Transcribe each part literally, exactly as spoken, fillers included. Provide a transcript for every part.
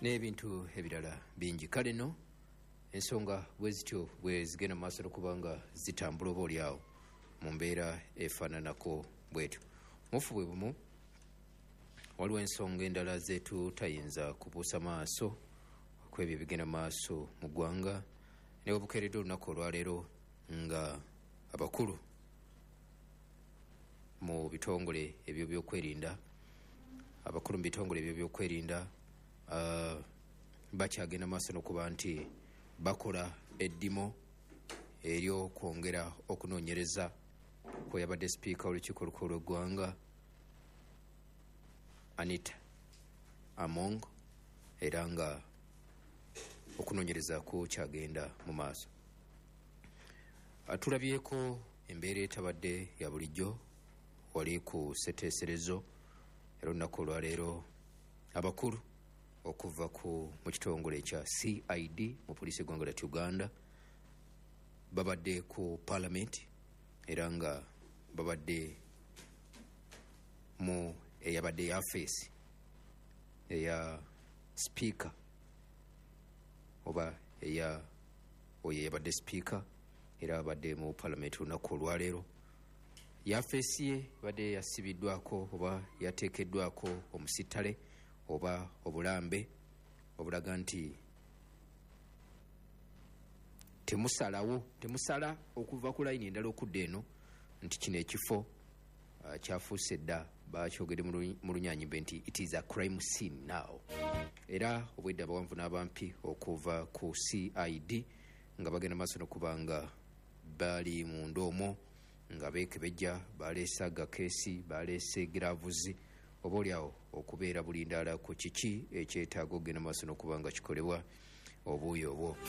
n'ebintu ebirala bingi. Kale no ensonga bwe zityo bwe zigenda mu maaso okubanga zitambula oba oliawo mu mbeera efaananako bwetyo. Mufu bwe bumu waliwo ensonga endala zetutayinza kubuusa maaso ku ebyo ebigenda maaso mu ggwanga ne webukeeredde olunaku olwaleero nga abakulu mu bitongole ebyo byokwerinda abakulu mu bitongole ebyo byokwerinda uh, bakyagenda maaso n'okuba nti bakola eddimo ery'okwongera okunoonyereza kweyabadde sipiika w'olukiiko olukulu lw'eggwanga Anita Among, era nga okunoonyereza ku kyagenda mu maaso. Tulabyeko embeera etabadde ya bulijjo wali ku sseteeserezo era olunaku olwaleero abakulu okuva ku mu kitongole ekya C I D mu poliisi eggwanga lya Uganda babadde ku paalamenti era nga babadde mu eyabadde yafeesi eya sipiika oba eya oyo eyabadde sipiika era abadde mu paalamenti olunaku olwaleero. Yafeesi ye badde yasibiddwako oba yateekeddwako omusittale oba obulambe obulaga nti temusalawo temusala okuva ku layini endala okudda eno nti kino ekifo uh, kyafuuse dda bakyogedde mu lunyaanyimbe nti it is a crime scene now. Era obwedde abawanvu n'abampi okuva ku C I D nga bagenda maaso n'okuba nga bali mu ndoomo nga beekebejja baleese agakeesi baleese giraavuzi oba oliawo okubeera bulindaala ku kiki ekyetaaga okugenda maaso n'okuba nga kikolebwa obuuyo obwo.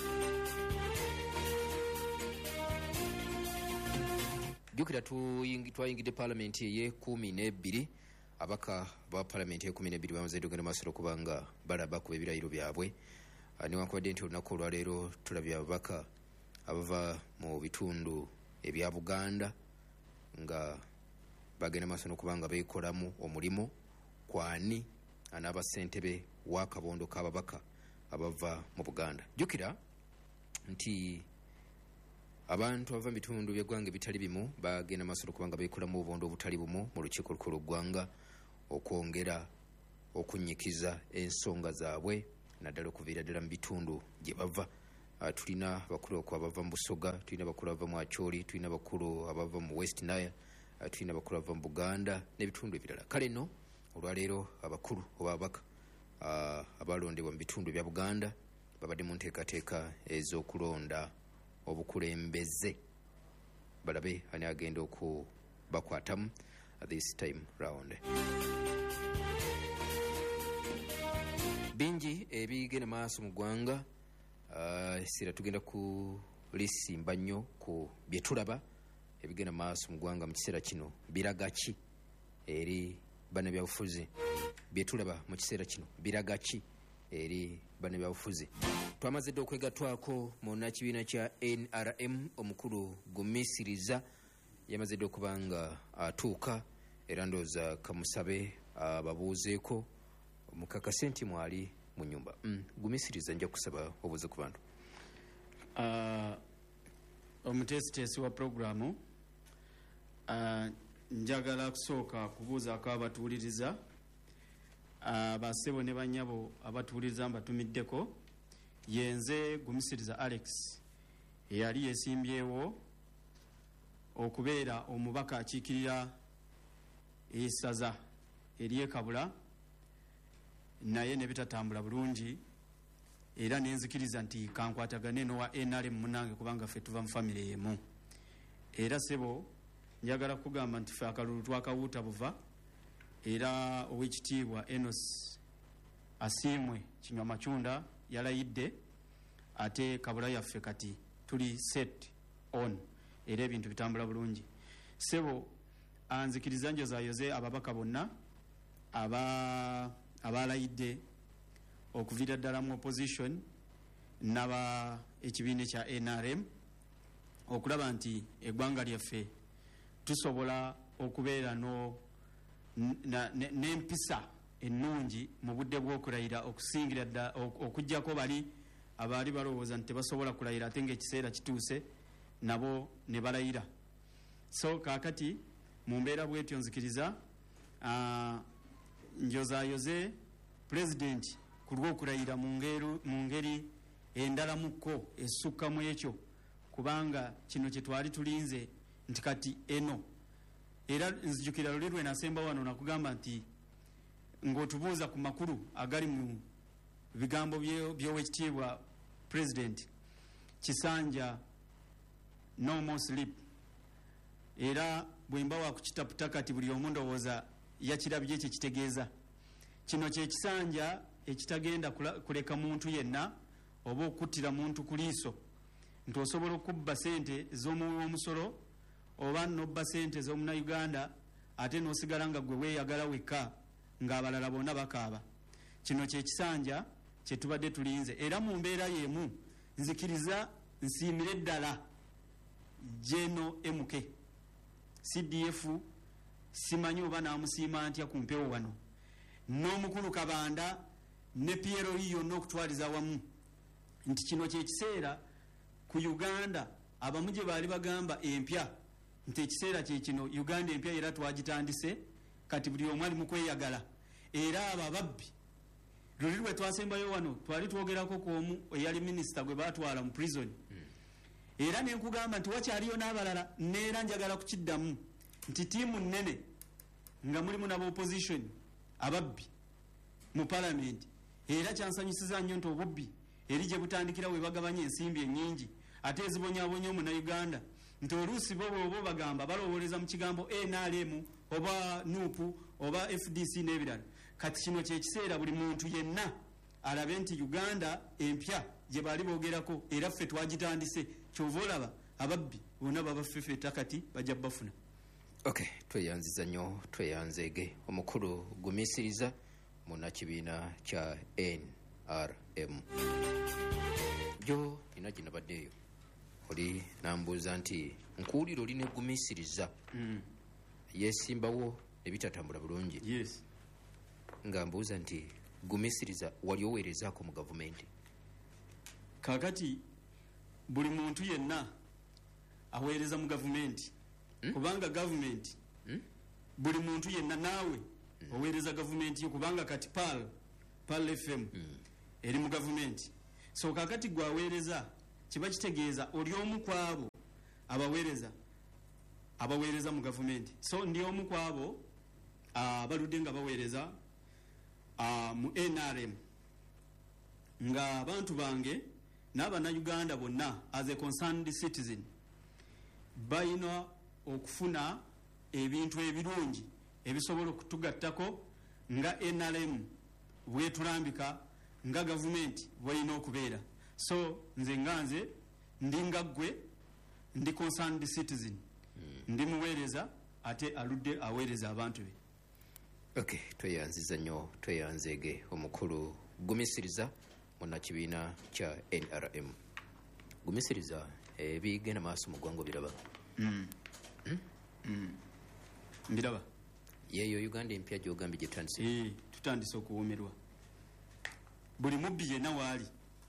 Jjukira twayingidde paalamenti ey'ekumi n'ebbiri abaka ba paalamenti ey'ekumi n'ebbiri bamaze okugenda maaso n'okuba nga balaba ku ebirayiro byabwe newankubadde nti olunaku olwaleero tulabye ababaka abava mu bitundu ebya Buganda nga bagenda maaso n'okuba nga beekolamu omulimu kwani anaabasentebe w'akabondo k'ababaka abava mu Buganda. Jjukira nti abantu abava mu bitundu by'eggwanga ebitali bimu bagenda maaso n'okuba nga beekolamu obubondo obutali bumu mu lukiiko olukulu lw'eggwanga okwongera okunnyikiza ensonga zaabwe naddala okuviira ddala mu bitundu gye bava. Uh, tulina bakulu abava mu Busoga, tulina bakulu abava mu Acholi, tulina bakulu abava mu West Nile, uh, tulina bakulu abava mu Buganda n'ebitundu ebirala. Kale no olwaleero abakulu oba ababaka uh, abalondebwa mu bitundu bya Buganda babadde mu nteekateeka ez'okulonda obukulembeze balabe ani agenda okubakwatamu this time round. Bingi ebigenda maaso mu ggwanga. Uh, sira tugenda ku lisimba nnyo ku bye tulaba ebigenda maaso mu ggwanga mu kiseera kino biraga ki eri bannabyabufuzi bye tulaba mu kiseera kino biraga ki eri bannabyabufuzi. Twamaze dde okwegattwako mu nnakibiina kya N R M omukulu Gumisiriza yamaze dde okuba nga atuuka era ndowooza kamusabe ababuuzeeko mukakase nti mwali mu nyumba. Mm, Gumisiriza nja kusaba obuuze ku bantu. Uh, omuteesiteesi wa programu uh, njagala kusooka kubuuzaako abatuwuliriza uh, basebo ne banyabo abatuwuliriza mbatumiddeko. Yenze Gumisiriza Alex eyali yeesimbyewo okubeera omubaka akiikirira esaza ery'ekabula naye ne bitatambula bulungi era nenzikiriza nti kankwatagane n'owa N R M munange kubanga ffe tuva mu famire emu. Era sebo njagala kugamba nti ffe akalulu twakawuuta buva era ow'ekitiibwa Enos Asiimwe Kinywa Macunda yalayidde ate kabula yaffe kati tuli set on era ebintu bitambula bulungi. Sebo anzikiriza njozayoze ababaka bonna aba abalayidde okuviira ddala mu opposition naba ekibiina kya N R M okulaba nti eggwanga lyaffe tusobola okubeera no n'empisa ennungi mu budde bw'okulayira okusingira dda okuggyako bali abaali balowooza nti tebasobola kulayira ate ng'ekiseera kituuse nabo ne balayira. So kaakati mu mbeera bwetyo nzikiriza uh, njozaayoze pulezidenti ku lw'okulayira mu ngeri endalamuko esukka mu ekyo, kubanga kino kye twali tulinze nti kati eno. Era nzijukira luli lwe nasemba wano nakugamba nti ng'otubuuza ku makulu agali mu bigambo by'owekitiibwa pulezidenti Kisanja no more sleep, era bwe mba wakukitaputa kati buli omu ndowooza yakirabye ekyo kitegeeza. Kino kye kisanja ekitagenda kuleka muntu yenna oba okuttira muntu ku liiso nti osobola okubba sente z'omuwi w'omusolo oba nobba sente z'omunauganda ate n'osigala nga gwe weeyagala wekka ng'abalala bonna bakaaba. Kino kye kisanja kye tubadde tulinze, era mu mbeera y'emu nzikiriza nsiimire ddala Jeno M K C D F, simanyi oba naamusiima ntya ku mpewo wano, n'omukulu Kabanda ne P L O yonna okutwaliza wamu nti kino kye kiseera ku Uganda abamu gye baali bagamba empya nti ekiseera kye kino Uganda empya era twagitandise, kati buli omu ali mu kweyagala. Era abo ababbi luli lwe twasembayo wano twali twogerako ku omu eyali minisita gwe baatwala mu prison, era ne nkugamba nti wakyaliyo n'abalala, neera njagala kukiddamu nti tiimu nnene nga mulimu n'aba opposition ababbi mu parliament, era kyansanyusiza nnyo nti obubbi eri gye butandikira we bagabanya ensimbi ennyingi ate ezibonyaabonya omunauganda, nti oluusi bo bwoba bagamba balowooleza mu kigambo N R M oba N U P oba F D C n'ebirala. Kati kino kye kiseera buli muntu yenna alabe nti Uganda empya gye baali boogerako era ffe twagitandise, kyova olaba ababbi bonna babaffefeta kati bajja bafuna. Okay, tweyanziza nnyo, tweyanzeege. Omukulu gumisiriza munnakibiina kya N R M. Jo ina gye nabaddeeyo oli nambuuza nti nkuwulira oli ne gumisiriza mm. yeesimbawo ne bitatambula bulungi. Yes. Nga mbuuza nti gumisiriza wali oweerezaako mu gavumenti? Kakati buli muntu yenna aweereza mu gavumenti hmm? kubanga gavumenti hmm? buli muntu yenna naawe hmm. oweereza gavumenti yo, kubanga kati P A L P A L F M hmm. eri mu gavumenti. So kakati gwe aweereza kiba kitegeeza oli omu ku abo abaweereza abaweereza mu gavumenti. So ndi omu ku abo abaludde nga baweereza uh, mu N R M nga abantu bange n'abannayuganda bonna as a concerned citizen balina okufuna ebintu ebirungi ebisobola okutugattako nga N R M bwetulambika, nga gavumenti bwalina okubeera. So nze nga nze ndi nga ggwe ndi concerned citizen mm. ndi muweereza ate aludde aweereza abantu be. Okay, tweyanziza nnyo, tweyanzeege. Omukulu gumisiriza munnakibiina kya N R M. Gumisiriza ebigenda maaso mu ggwanga biraba? mm. mm? mm. mbiraba. Yeeyo Uganda empya gy'ogambye gye tutandise? Eh, tutandise okuwoomerwa. Buli mubbi yenna waali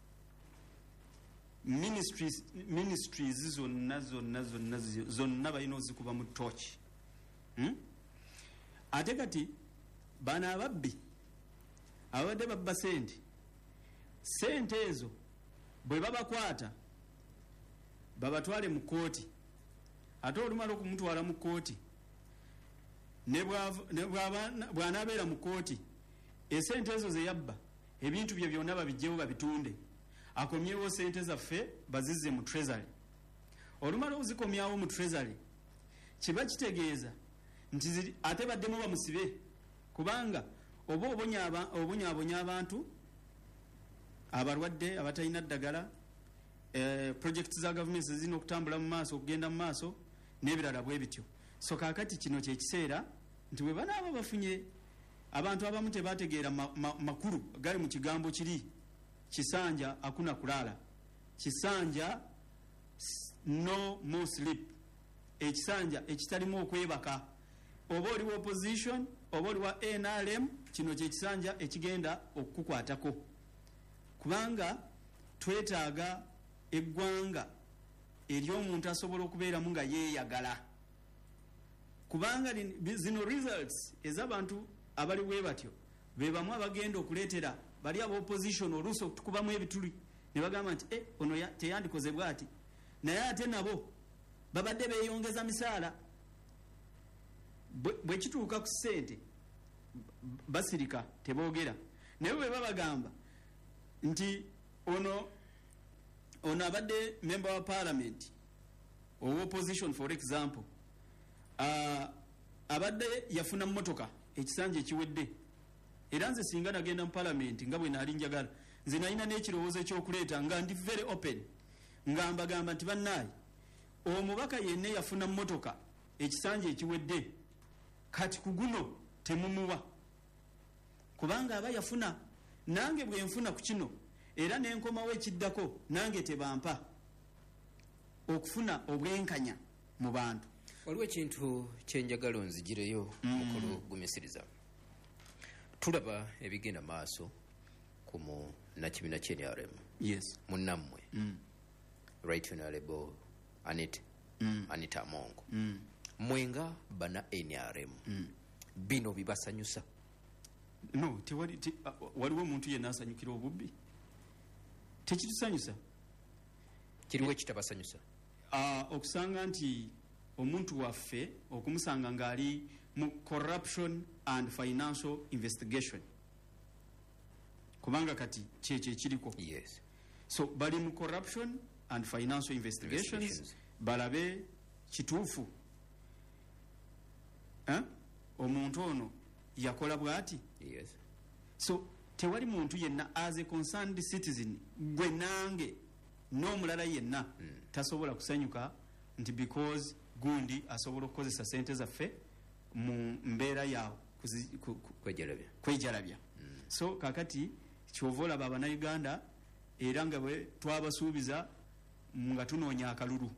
ministries ministries zonna zonna zonna zonna balina ozikuba mu torch hmm? Ate kati bana ababbi abadde babba sente sente ezo bwe babakwata babatwale mu kooti, ate olumala okumutwala mu kooti ne bw'anaabeera mu kooti esente ezo ze yabba ebintu bye byonna babijjewo babitunde, akomyewo sente zaffe bazizze mu treasury. Olumala ozikomyawo mu treasury kiba kitegeeza nti ate baddemu bamusibe, kubanga oba obonyaabonya abantu abalwadde abatalina ddagala, eh, projekiti za gavumenti zirina okutambula mu maaso okugenda mu maaso n'ebirala bwe bityo. So kaakati kino kye kiseera nti bwe banaaba bafunye abantu abamu tebategeera ma, ma, makulu gali mu kigambo kiri Kisanja hakuna kulala, Kisanja no more sleep, ekisanja ekitalimu okwebaka, oba oli wa opposition oba oli wa N R M kino kyekisanja ekigenda okukukwatako kubanga twetaaga eggwanga ery'omuntu asobola okubeeramu nga yeeyagala kubanga zino results ez'abantu abali bwe batyo be bamu abagenda okuleetera bali aba opposition oluusi okutukubamu ebituli ne bagamba nti eh, ono teyandikoze bwati naye ate nabo babadde beeyongeza misaala bwe kituuka ku ssente basirika teboogera naye bwe babagamba nti ono ono abadde member wa parliament owa opposition for example uh, abadde yafuna mmotoka ekisanja ekiwedde era nze singa nagenda mu parliament nga bwe naali njagala nze nalina n'ekirowoozo ekyokuleeta nga ndi very open nga mbagamba nti bannaayi omubaka yenna yafuna mmotoka ekisanja ekiwedde kati ku guno temumuwa kubanga aba yafuna nange bwe nfuna ku kino era n'enkomawo ekiddako nange tebampa okufuna obwenkanya mu bantu. Waliwo ekintu kyenjagala onzigireyo mukulu gumisiriza. Tulaba ebigenda maaso ku mu nakibiina kye N R M. Yes. Munnammwe. Mm. Right Honorable Anita. Mm. Anita Amongo. Mm. Mwenga bana N R M. Mm. Bino bibasanyusa. No, tewali te, uh, waliwo omuntu yenna asanyukira obubbi. Tekitusanyusa. Kiriwo ekitabasanyusa. Uh, okusanga nti omuntu waffe okumusanga ng'ali mu corruption and financial investigation. Kubanga kati kyekyo ekiriko. Yes. So bali mu corruption and financial investigations, investigations. Balabe kituufu. Eh? Omuntu ono yakola bwati. Yes. So tewali muntu yenna as a concerned citizen gwe nange n'omulala yenna mm. tasobola kusanyuka nti because gundi asobola okukozesa sente zaffe mu mbeera yawo kwejalabya kwejalabya mm. So kakati kyova olaba abannayuganda era nga bwe twabasuubiza nga tunoonya akalulu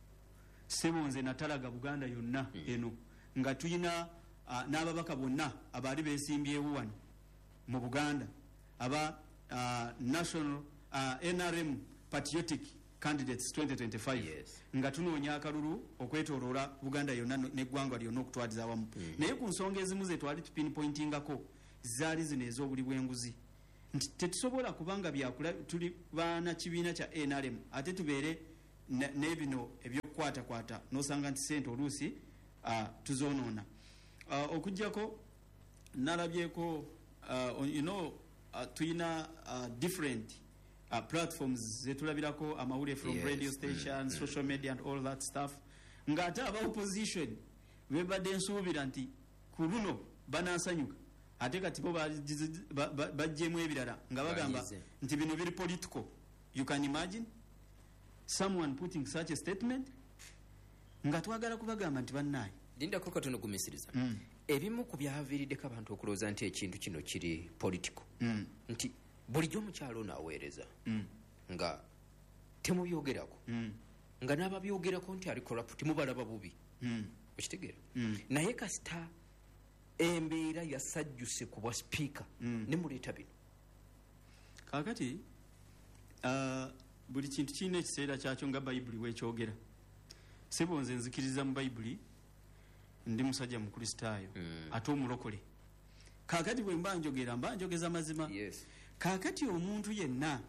sebonze natalaga Buganda yonna mm. eno nga tuyina uh, n'ababaka bonna abaali beesimbyewo wano mu Buganda aba uh, national uh, N R M patriotic candidates twenty twenty-five. Yes. Nga tunoonya akalulu okwetooloola Buganda yonna n'eggwanga lyonna okutwaliza awamu mm. naye ku nsonga ezimu ze twali tupinpointingako zaali zino ez'obuli bw'enguzi nti tetusobola kubanga byakula tuli baana kibiina kya N R M ate tubeere n'ebino ebyokukwatakwata n'osanga nti sente oluusi uh, tuzoonoona uh, okuggyako nalabyeko uh, you know uh, tuyina uh, different uh, platforms zetulabirako amawulire from yes. radio stations, mm, social media and all that stuff nga ate aba opposition bebadde nsuubira nti ku luno banansanyuka ate kati bo bajjemu ebirala nga bagamba nti bino biri political. You can imagine someone putting such a statement nga twagala kubagamba nti bannaayi lindako katono gumisiriza mm. ebimu ku byaviiriddeko abantu okulowooza nti ekintu kino kiri political mm. nti bulijjo omukyalo onaaweereza mm. nga temubyogerako mm. nga n'ababyogerako nti ali corrupt mubalaba bubi mm. okitegeera mm. naye kasita embeera yasajjuse ku bwa sipiika mm. ne muleeta bino kaakati uh, buli kintu kirina ekiseera kyakyo nga bayibuli weekyogera. Sibonze nzikiriza mu bayibuli ndi musajja mukristaayo mm. ate omulokole. Kaakati bwe mba njogera mba njogeza mazima. Yes. Kaakati omuntu yenna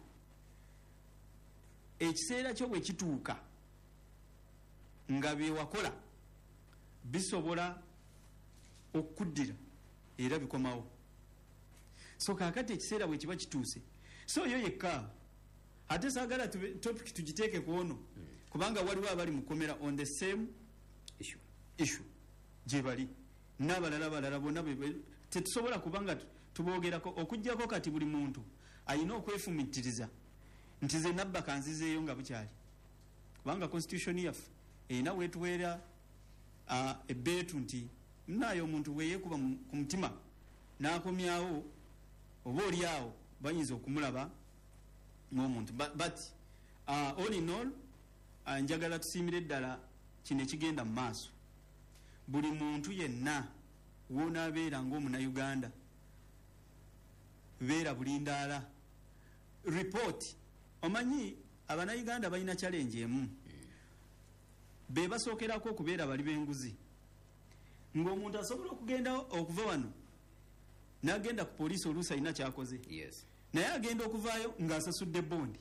ekiseera kyo bwe kituuka nga bye wakola bisobola okuddira era bikomawo. So kaakati ekiseera bwe kiba kituuse so yo yekka ate saagala topic tugiteeke ku ono mm. kubanga waliwo abali mukomera on the same issue issue gye bali n'abalala balala bonna tetusobola kubanga tuboogerako okuggyako kati buli muntu alina okwefumitiriza nti ze nabba kanzizeeyo nga bukyali kubanga constitution yaffe erina weetuweera uh, ebbeetu nti munaayo omuntu weyeekuba ku mutima n'akomyawo oba oli awo bayinza okumulaba ng'omuntu but uh, all in all uh, njagala tusiimire ddala kino ekigenda mu maaso buli muntu yenna wonaabeera ng'omunauganda beera bulindaala report. Omanyi Abanayuganda balina challenge emu, be basookerako okubeera bali b'enguzi. Ng'omuntu asobola okugenda okuva wano n'agenda ku poliisi oluusi alina kyakoze, yes, naye agenda okuvaayo ng'asasudde bondi.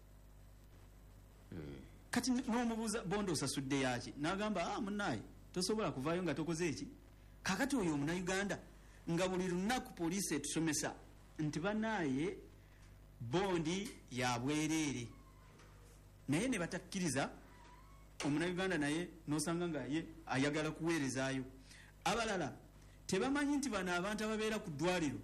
mm. Kati n'omubuuza bondi osasudde yaki, n'agamba ah munnaye tosobola kuvaayo nga tokoze eki. Kakati oyo Omunayuganda nga buli lunaku poliisi etusomesa nti bannaaye bondi ya bwereere, naye ne batakkiriza Omunayuganda naye n'osanga nga ye ayagala kuweerezaayo. Abalala tebamanyi nti bano abantu ababeera ku ddwaliro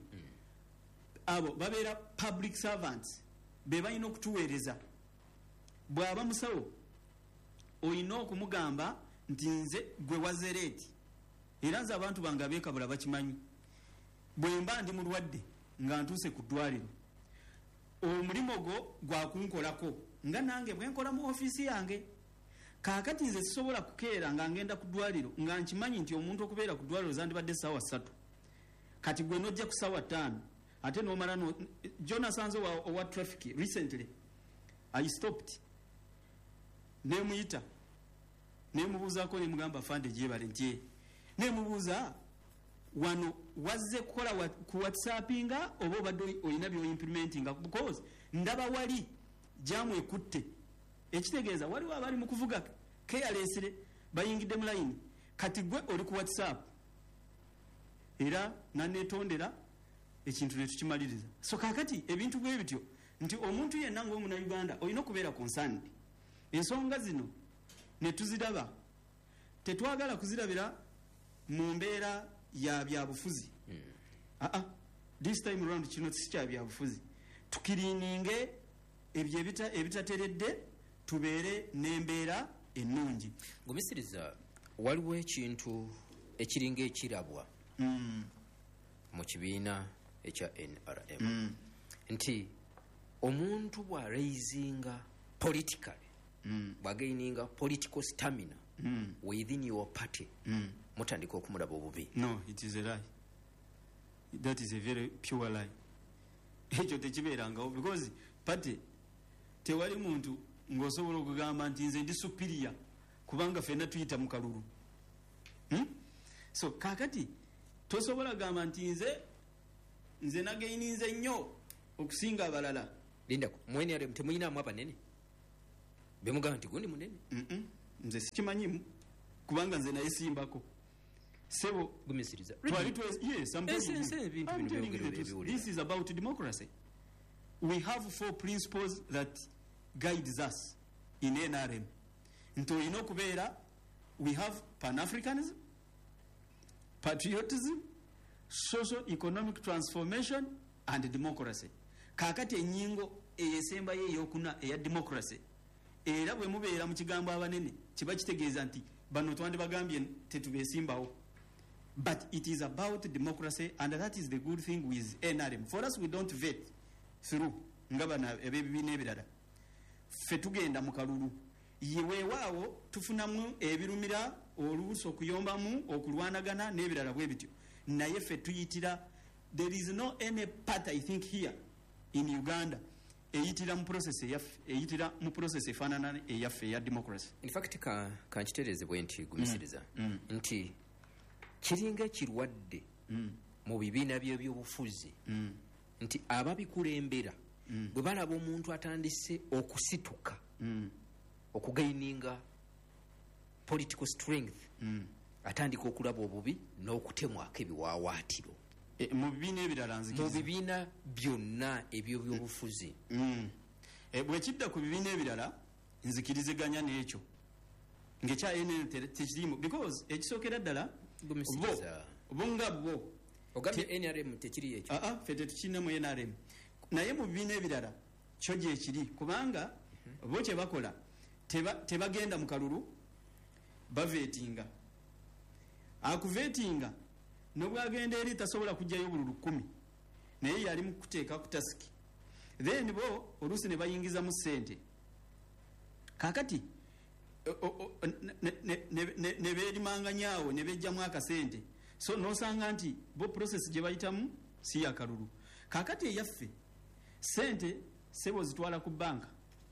abo babeera public servants, be balina okutuweereza. Bw'aba musawo olina okumugamba nti nze gwe wazereeti, era nze abantu bange abeekabula bakimanyi. Bwe mba ndi mulwadde nga ntuuse ku ddwaliro, omulimu gwo gwakunkolako nga nange bwe nkola mu ofiisi yange. Kaakati nze sisobola kukeera nga ngenda ku ddwaliro nga nkimanyi nti omuntu okubeera ku ddwaliro zandibadde ssaawa ssatu, kati gwe nojja ku ssaawa ttaano ate n'omala no. Jonasanze owa traffic recently I stopped, nemuyita nemubuuzaako nemugamba fande gyebale nti nemubuuza wano wazze kukola wa, ku whatsappinga oba obadde olina byoimplementinga, because ndaba wali jamu ekutte. Ekitegeeza waliwo abali mu kuvuga carelessly bayingidde mu line, kati gwe oli ku whatsapp era nanetondera ekintu ne tukimaliriza. So kakati ebintu bwe bityo nti omuntu yenna ng'Omunayuganda olina okubeera concerned. Ensonga zino ne tuziraba, tetwagala kuzirabira mu mbeera ya byabufuzi. mm. ah, ah, this time around kino si kya byabufuzi, tukiriininge ebyo ebitateredde, tubeere n'embeera ennungi. Gumisiriza, waliwo ekintu ekiringa ekirabwa mm. mu kibiina ekya N R M mm. nti omuntu bw'araisinga politically, mm. bw'againinga political stamina mm. within your party, mm. mutandika okumulaba obubi. No, it is a lie. That is a very pure lie. Ekyo tekibeerangawo, because party tewali muntu ng'osobola okugamba nti nze ndi superior kubanga ffenna tuyita mu kalulu. hmm? So kaakati tosobola gamba nti nze nze nagaininze nnyo okusinga abalala. Lindako, mu N R M temuyinaamu abanene bemugamba nti gundi munene? mm -mm. Nze sikimanyimu kubanga nze naye simbako. Sebo Gumisiriza, twali twe yes, I'm Yes, telling yes, you. yes, ebintu I'm bino telling you byogero the truth. ebiwulira. This is about democracy. We have four principles that guides us in N R M. Nti olina okubeera, we have Pan-Africanism, patriotism, socio-economic transformation and democracy. Kaakati ennyingo eyesembayo eyokuna eya democracy, era bwe mubeera mu kigambo abanene kiba kitegeeza nti bano twandibagambye tetubeesimbawo. But it is about democracy, and that is the good thing with N R M. For us, we don't vet through nga bana ebibiina ebirala. Ffe tugenda mu kalulu, yeweewaawo tufunamu ebirumira, oluusi okuyombamu, okulwanagana n'ebirala bwe bityo. Naye ffe tuyitira, there is no any part I think here in Uganda eyitira mu process eyaffe, eyitira mu process efaanana eyaffe eya democracy. In fact ka kankitereezebwe nti Gumisiriza, mm. mm. nti kiringa ekirwadde mm. mu bibiina by'ebyobufuzi mm. nti ababikulembera mm. bwe balaba omuntu atandise okusituka mm. okugaininga political strength, mm. atandika okulaba obubi n'okutemwako ebiwaawaatiro e, mu bibiina ebirala mu nzikiriza bibiina byonna eby'ebyobufuzi. mm. e, bwekidda ku bibiina ebirala nzikiriziganya n'ekyo ngekya N R M tekirimu, because ekisookera ddala Gumisiriza, bo nga bo ogambye Te- N R M tekiri ekyo. aa ffe tetukirina mu N R M, naye mu bibiina ebirala kyo gyekiri, kubanga bo kye bakola teba- tebagenda mu kalulu baveetinga. Akuveetinga n'obwagenda eri tasobola kujjayo bululu kumi, naye yali mu kuteeka ku tasiki, then bo oluusi ne bayingiza mu ssente. Kaakati o- o- o- ne- ne- ne- ne- ne beerimanganyaawo ne bejjamu akasente, so n'osanga nti bo process gye bayitamu si ya kalulu. kakati eyaffe sente sebo zitwala ku banka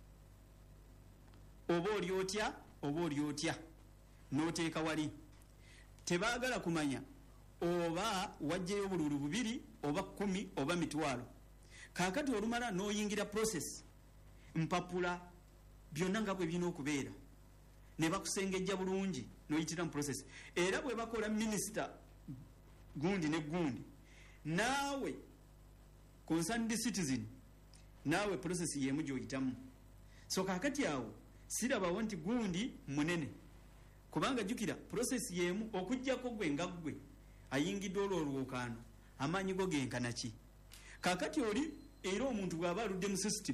oba oli otya oba oli otya n'oteeka wali tebaagala kumanya oba wajjayo obululu bubiri oba kumi oba mitwalo kakati olumala n'oyingira process mpapula byonna nga bwe birina okubeera ne bakusengejja bulungi n'oyitira mu process era bwe bakola minisita gundi ne gundi naawe concerned citizen naawe process yemu gy'oyitamu so kakati awo sirabawo nti gundi munene kubanga jjukira process yemu okujjako gwe nga gwe ayingidde olwo olwokaano amaanyi go genkana ki kakati oli era omuntu bw'aba aludde mu system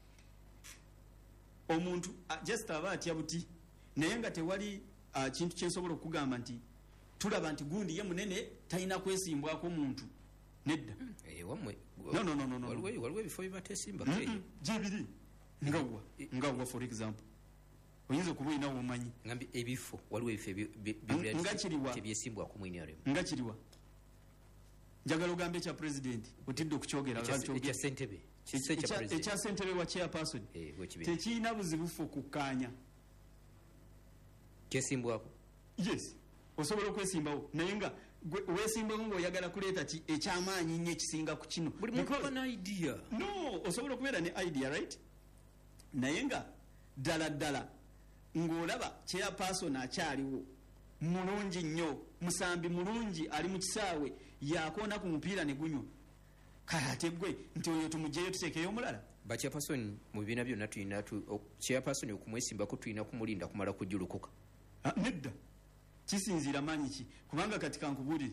omuntu uh, just aba atya buti naye nga tewali uh, kintu kyensobola okugamba nti tulaba nti gundi ye munene talina kwesimbwako omuntu nedda wamwe no no no no no waliwo ebifo byebatesimba gyebiri ngawwa ngawwa for example oyinza okuba olinawo omanyi ngambi ebifo waliwo ebifo tebyesimbwako mwinarem nga kiriwa njagala ogambe ekya president otidde okukyogera ekya ssentebe ekya ssentebe wa chairperson tekirina buzibufu okukkaanya kyesimbwako yes osobola okwesimbawo naye nga weesimbawo ng'oyagala kuleeta ki ekyamaanyi nnyo ekisinga ku kino buli muntu aba ne idea no osobola okubeera ne idea right naye nga ddala ddala ng'olaba chairperson akyaliwo mulungi nnyo musambi mulungi ali mu kisaawe yakoona ku mupiira ne gunywa kale ate gwe nti oyo tumugyeyo tuteekeyo omulala bachairperson mu bibiina byonna tulina chairperson okumwesimbako tulina kumulinda kumala kujulukuka nedda kisinziira maanyi ki kubanga kati kankubuulire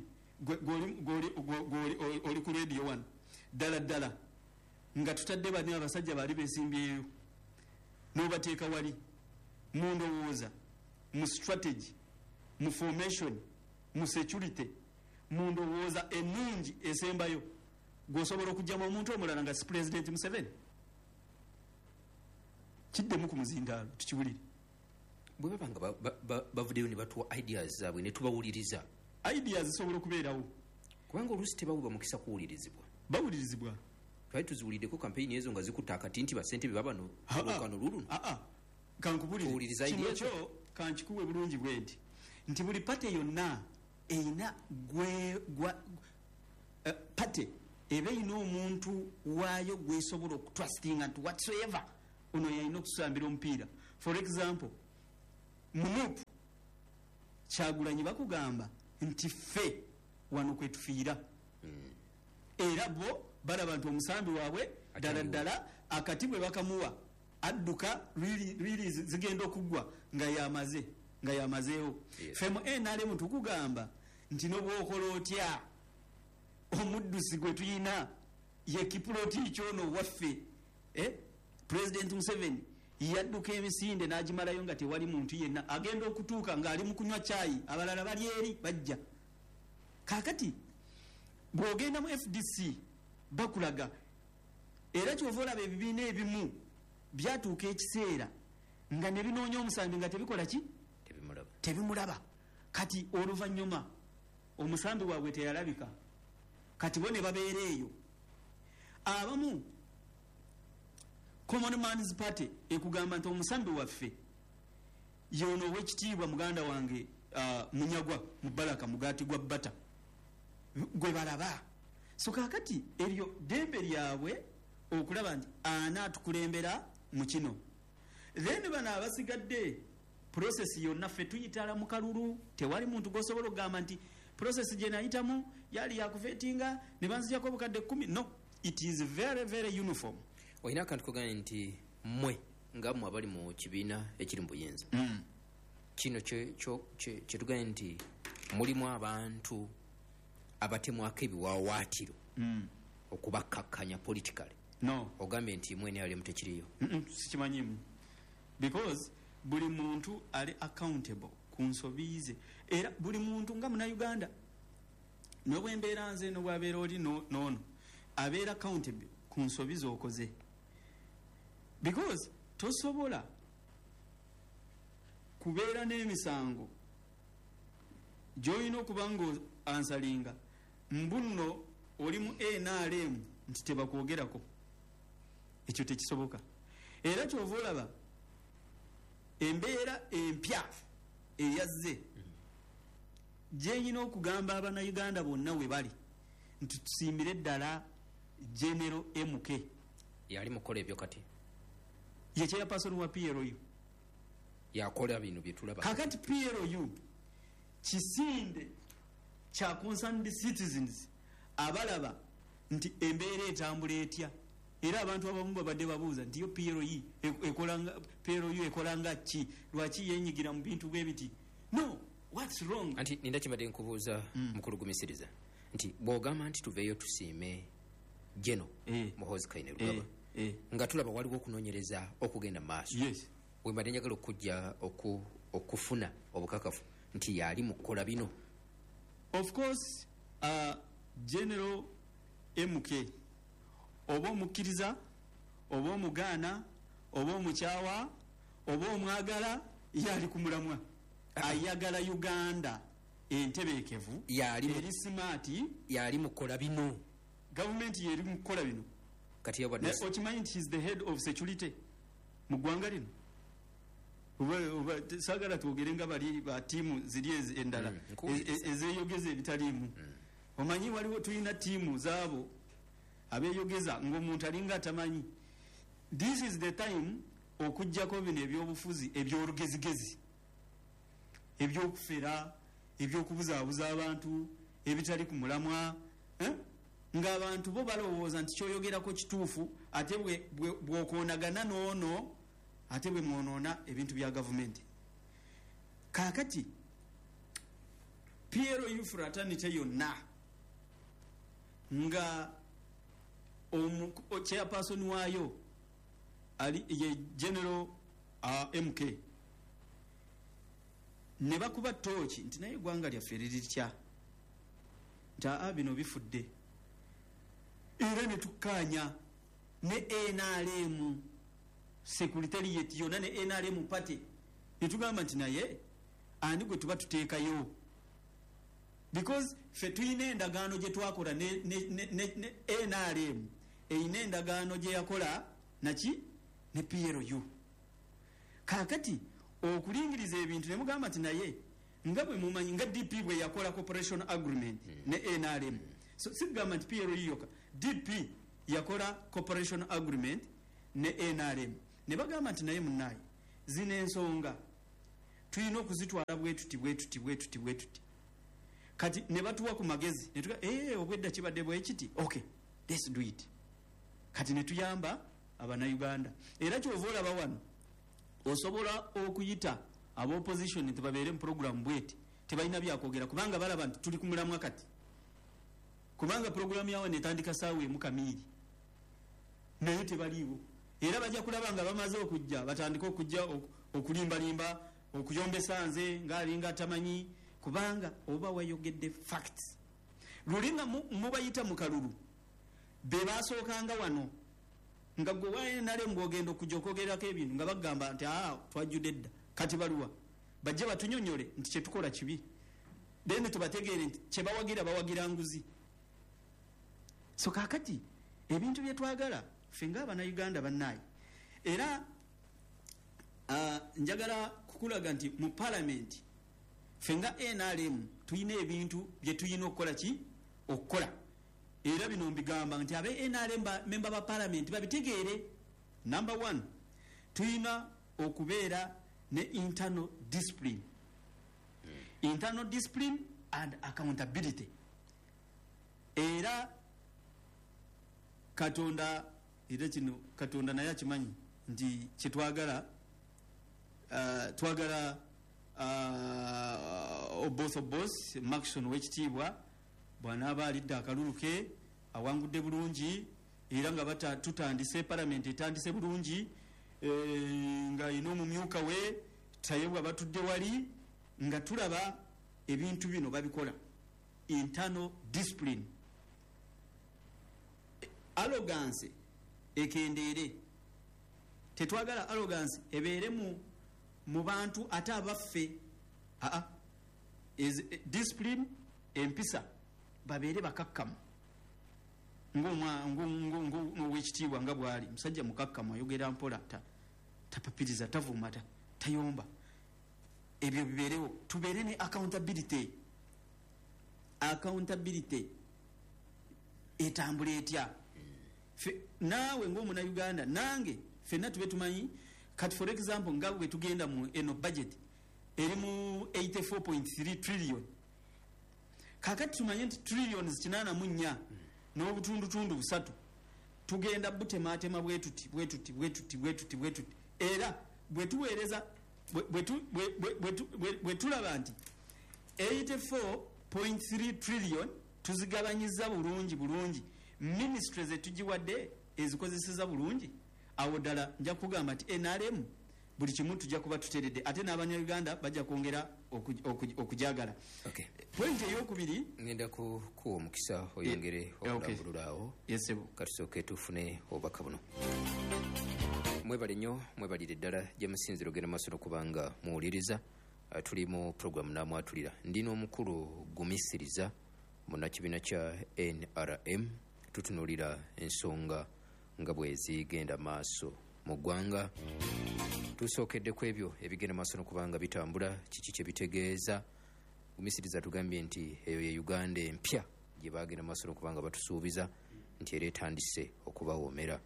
oli ku radio wano ddala ddala nga tutadde bani abasajja baali besimbyeyo n'obateeka wali mu ndowooza mu strategy mu formation mu security mu ndowooza ennungi esembayo gwosobola okugyamu omuntu omulala nga si president Museveni kiddemu ku muzindaalo tukiwulire bwe baba nga bavuddeyo ne batuwa ideas zaabwe ne tubawuliriza ideas zisobola okubeerawo kubanga oluusi tebawuba mukisa kuwulirizibwa bawulirizibwa twali tuziwuliddeko kampeyini ezo nga zikutta akati nti basente bye babano olukano luluno kankubulire kino kyo kankikuwe bulungi bwe nti nti buli pate yonna eyina gwe gwa uh, pate eba eyina omuntu waayo gwesobola okutrustinga nti whatsoever ono yalina okusambira omupiira for example munupu Kyagulanyi bakugamba nti ffe wano kwetufiira mm. era bo balaba nti omusambi waabwe ddala ddala akati bwe bakamuwa adduka riri zigenda okuggwa nga yamaze nga yamazeewo yes. Ffe mu N R M tukugamba nti nobwokola otya omuddusi gwe tuyina ye kipuloti kyono waffe eh? President Museveni yadduka emisinde n'agimalayo nga tewali muntu yenna agenda okutuuka ng'ali mu kunywa caayi abalala bali eri bajja kaakati bw'ogenda mu F D C bakulaga era kyova olaba ebibiina ebimu byatuuka ekiseera nga ne binoonya omusambi nga tebikola ki tebimulaba tebimulaba kati oluvannyuma omusambi waabwe teyalabika kati bo ne babeera eyo abamu Common Man's Party ekugamba nti omusambi waffe yono ow'ekitiibwa muganda wange uh, Munyagwa Mubaraka Mugaati gwa Bata gwe balaba so kakati eryo dembe lyabwe okulaba nti anaatukulembera mu kino then bano abasigadde process yonna ffe tuyitala mu kalulu tewali muntu gwosobola okugamba nti process gye nayitamu yali yakuvetinga ne banzijako obukadde kumi no it is very very uniform olina akantu koganya nti mmwe nga mmwe abali mu kibiina ekiri mu buyinza mm. kino kyetuganya nti mulimu abantu abatemwako ebiwawaatiro mm. okubakkakkanya politically no ogambye nti mwe neyali mutekiriyo mm -mm, sikimanyimu because buli muntu ali accountable ku nsobi ze era buli muntu nga Munnayuganda nobwembeera nze nobwabeera oli noono no, abeera accountable ku nsobi z'okoze because tosobola kubeera n'emisango gy'olina okuba nga ansalinga mbunno oli mu N R M nti tebakwogerako, ekyo tekisoboka. Era kyova olaba embeera empya eyazze gyenyina okugamba abannayuganda bonna we bali nti tusimbire eddala General M K yali mukola ebyo kati ye chairperson wa P L U yakola bino byetulaba kakati P L U kisinde kya concerned citizens abalaba nti embeera etambula etya, era abantu abamu babadde babuuza nti yo P L U ekolanga P L U ekolanga ki, lwaki yenyigira mu bintu bwe biti. No, what's wrong? Anti ninda kibadde nkubuuza mm. mukulu gumisiriza nti bw'ogamba nti tuveeyo tusiime Geno eh. Muhoozi Kainerugaba eh. eh. nga tulaba waliwo okunoonyereza okugenda mu maaso. Yes. Wembadde njagala okujja oku, okufuna obukakafu nti yali mukola bino. Of course uh, General M K oba omukkiriza oba omugaana oba omukyawa oba omwagala yali ku mulamwa ayagala Uganda entebeekevu eri simaati yali mukola bino. Government yeri mukola bino kati yabadde okimanyi nti is the head of security mu ggwanga lino. Sagala twogere nga bali ba tiimu ziri endala ezeyogeza ebitaliimu. Omanyi waliwo tulina tiimu zaabo abeeyogeza ng'omuntu alinga atamanyi. This is the time okujjako bino ebyobufuzi eby'olugezigezi, ebyokufera, ebyokubuzaabuza abantu, ebitali ku mulamwa, eh? Ng'abantu bo balowooza nti kyoyogerako kituufu ate bw'okoonagana n'ono ate bwe mwonoona ebintu bya gavumenti. Kaakati P L U fraternity yonna nga chairperson waayo ali ye General uh, M K ne bakuba tooki nti naye eggwanga lyaffe liritya nti aa bino bifudde, era ne tukkaanya ne N R M secretariat yonna ne N R M party ne tugamba nti naye ani gwe tuba tuteekayo, because ffe tulina endagaano gye twakola ne, ne, ne, ne, ne N R M eyina endagaano gye yakola naki ne P L U. Kaakati okulingiriza ebintu ne mugamba nti naye nga bwe mumanyi nga D P bwe yakola cooperation agreement mm. ne N R M. So sigamba nti P L U yoka, D P yakola cooperation agreement ne N R M. Ne bagamba nti naye munnaye zino ensonga tulina okuzitwala bwetuti bwetuti bwetuti bwetuti. Kati ne batuwa ku magezi ne tuga eh obwedda kibadde bwe kiti, okay let's do it. Kati ne tuyamba abannayuganda. Era kyova olaba wano osobola okuyita aba opposition tebabeere mu program bweti tebalina byakwogera kubanga balaba nti tuli ku mulamwa kati, kubanga program yawe netandika saawa emu kamiiri naye tebaliiwo. Era bajja kulaba nga bamaze okujja batandika okujja okulimbalimba okuyombesa nze ng'alinga atamanyi, kubanga oba wayogedde facts. Lulinga mubayita mu kalulu be basookanga wano nga gwe waye nale ng'ogenda okujja okwogerako ebintu nga bagamba nti aa twajjudde edda, kati baluwa bajje batunyonyole nti kyetukola kibi, then tubategeere nti kyebawagira bawagira nguzi. So kaakati ebintu bye twagala ffe ng'abannayuganda bannaayi, era uh, njagala kukulaga nti mu palamenti ffe nga N R M tulina ebintu bye tulina okukola ki okukola, era bino mbigamba nti abe N R M memba ba palamenti babitegeere. Number one, tulina okubeera ne internal discipline, mm. internal discipline and accountability. Era Katonda era kino Katonda naye akimanyi nti kyetwagala uh, twagala uh, both of boss Maxon w'ekitiibwa bw'anaaba alidde akalulu ke awangudde bulungi, era nga bata tutandise palamenti etandise bulungi, e, nga ino omumyuka we tayebwa batudde wali nga tulaba ebintu bino babikola. Internal discipline, arrogance ekendeere. Tetwagala arrogance ebeere mu mu bantu ate abaffe. Aa is discipline empisa babeere bakakkamu ng'owekitiibwa nga bwali musajja mukakkamu ayogera mpola tapapiriza tavuma tayomba. Ebyo bibeerewo, tubeere ne accountability. Accountability etambula etya? Naawe ng'omunauganda nange ffenna tube tumanyi kati for example nga bwe tugenda mu eno budget eri mu eighty-four point three trillion. Kakati tumanye nti trillions kinaana mu nnya n'obutundutundu busatu tugenda butemaatema bwetuti bwetuti bwetuti bwetuti bwetuti era bwe tuweereza bwe tulaba nti eighty-four point three trillion tuzigabanyiza bulungi bulungi ministries etugiwadde ezikozeseza bulungi awo ddala nja kugamba nti N R M buli kimu tujja kuba tuteredde ate n'abanyayuganda bajja kwongera okujagala. Okay. Point eyokubiri ngenda kuwa omukisa oyongere okulambululaawo katusooke tufune obubaka buno. Mwebale nnyo mwebalire ddala gye musinziro genda maaso okubanga muwuliriza. Uh, tuli mu programu namwatulira ndina omukulu gumisiriza munnakibiina kya N R M tutunuulira ensonga nga bwezigenda maaso mu ggwanga. Tusookedde ku ebyo ebigenda maaso okubanga bitambula kiki kye bitegeeza. Gumisiriza tugambye nti eyo ye Uganda empya gye bagenda maaso okubanga batusuubiza nti era etandise okubawoomera.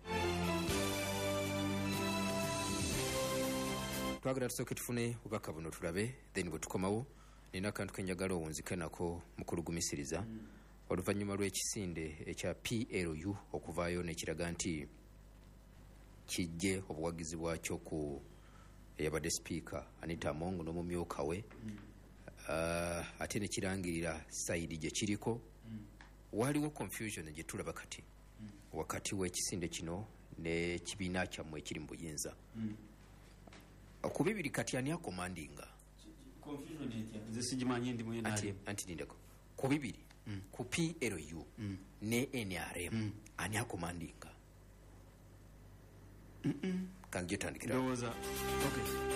Twagala tusooke tufune bubaka buno tulabe then bwe tukomawo nina akantu kenjagala owunzike nako mukulu gumisiriza mm. oluvannyuma lw'ekisinde ekya P L U okuvaayo nekiraga nti kijje obuwagizi bwakyo ku eyabadde sipiika Anita Among n'omumyuka we mm. uh, ate nekirangirira sayidi gye kiriko mm. waliwo confusion gye tulaba kati mm. wakati w'ekisinde kino n'ekibiina kyammwe ekiri mu buyinza mm. ku bibiri kati ani akomandinga confusion etya nze sigimanyi ndi mu N R M anti ndindako ku bibiri mm. ku P L U mm. ne N R M mm. ani akomandinga mm -mm. kange tandikira doza okay.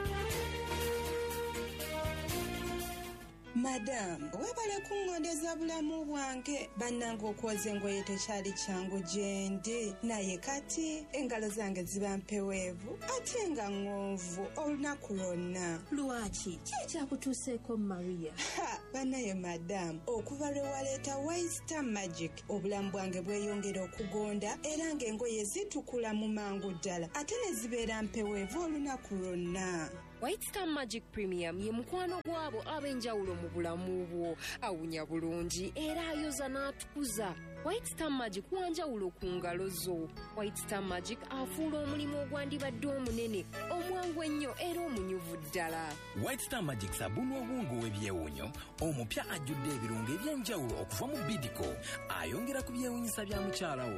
Madam, webale kungondeza bulamu bwange bannanga okwoza engoye tekyali kyangu gyendi naye kati engalo zange ziba mpeweevu ate nga ng'onvu olunaku lwonna. Lwaki kyekyakutuuseeko Maria? Ha, bannaye madam, okuva lwe waleeta White Star Magic obulamu bwange bweyongera okugonda era ng'engoye zitukula mu mangu ddala ate ne zibeera mpeweevu olunaku lwonna. White Star Magic Premium ye mukwano gwabo ab'enjawulo mu bulamu bwo, awunya bulungi era ayoza n'atukuza. White Star Magic wanjawulo ku ngalo zo. White Star Magic afuula omulimu ogwandibadde omunene omwangu ennyo era omunyuvu ddala. White Star Magic sabuni obwongo w'ebyewunyo omupya ajjudde ebirungo eby'enjawulo okuva mu Bidco ayongera ku byewunyisa bya mukyala wo.